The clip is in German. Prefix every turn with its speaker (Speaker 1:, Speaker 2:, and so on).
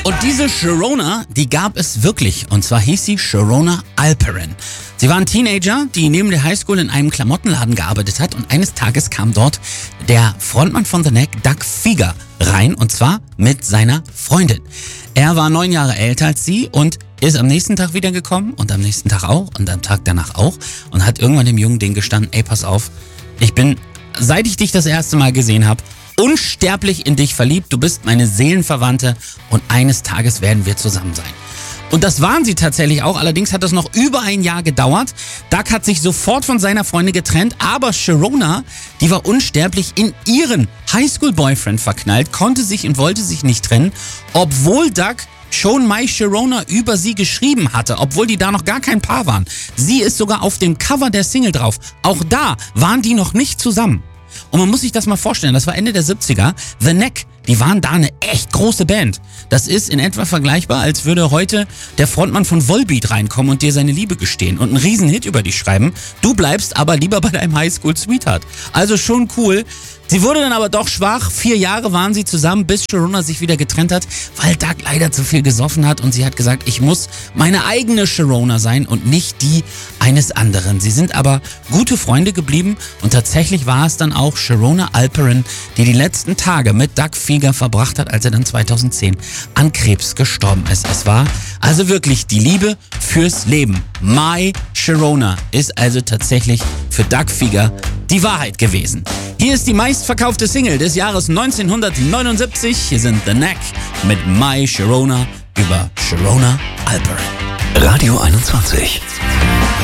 Speaker 1: Und diese Sharona, die gab es wirklich. Und zwar hieß sie Sharona Alperin. Sie war ein Teenager, die neben der Highschool in einem Klamottenladen gearbeitet hat. Und eines Tages kam dort der Frontmann von The Knack, Doug Fieger, rein. Und zwar mit seiner Freundin. Er war 9 Jahre älter als sie und ist am nächsten Tag wiedergekommen. Und am nächsten Tag auch. Und am Tag danach auch. Und hat irgendwann dem jungen Ding gestanden, ey, pass auf, ich bin, seit ich dich das erste Mal gesehen habe, unsterblich in dich verliebt, du bist meine Seelenverwandte und eines Tages werden wir zusammen sein. Und das waren sie tatsächlich auch, allerdings hat das noch über ein Jahr gedauert. Doug hat sich sofort von seiner Freundin getrennt, aber Sharona, die war unsterblich in ihren Highschool-Boyfriend verknallt, konnte sich und wollte sich nicht trennen, obwohl Doug schon My Sharona über sie geschrieben hatte, obwohl die da noch gar kein Paar waren. Sie ist sogar auf dem Cover der Single drauf. Auch da waren die noch nicht zusammen. Und man muss sich das mal vorstellen, das war Ende der 70er. The Knack, die waren da eine echt große Band. Das ist in etwa vergleichbar, als würde heute der Frontmann von Volbeat reinkommen und dir seine Liebe gestehen und einen Riesenhit über dich schreiben. Du bleibst aber lieber bei deinem Highschool-Sweetheart. Also schon cool. Sie wurde dann aber doch schwach. 4 Jahre waren sie zusammen, bis Sharona sich wieder getrennt hat, weil Doug leider zu viel gesoffen hat. Und sie hat gesagt, ich muss meine eigene Sharona sein und nicht die eines anderen. Sie sind aber gute Freunde geblieben und tatsächlich war es dann auch Sharona Alperin, die die letzten Tage mit Doug Fieger verbracht hat, als er dann 2010 an Krebs gestorben ist. Es war also wirklich die Liebe fürs Leben. My Sharona ist also tatsächlich für Doug Fieger die Wahrheit gewesen. Hier ist die meistverkaufte Single des Jahres 1979. Hier sind The Knack mit My Sharona über Sharona Alperin.
Speaker 2: Radio 21.